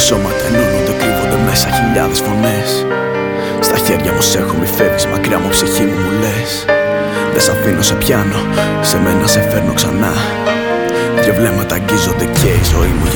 σώματα ενώνονται, κρύβονται μέσα χιλιάδες φωνές. Στα χέρια μου σ' έχω, μη φεύγεις μακριά μου, ψυχή μου μου λες. Δεν σ' αφήνω, σε πιάνω, σε μένα σε φέρνω ξανά. Δυο βλέμματα αγγίζονται και η ζωή μου